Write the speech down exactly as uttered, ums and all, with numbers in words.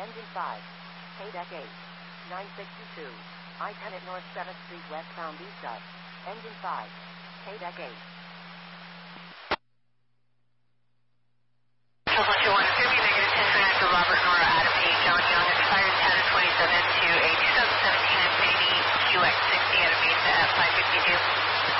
Engine five. K deck eight. nine sixty-two. I ten at North seventh Street westbound east-up. Engine five. K deck eight. one two one, three, negative ten twenty-nine for Robert Nora, Adam P. John Young, expired ten twenty-seven to a two thousand seventeen Infiniti Q X sixty at a Mesa at five fifty-two.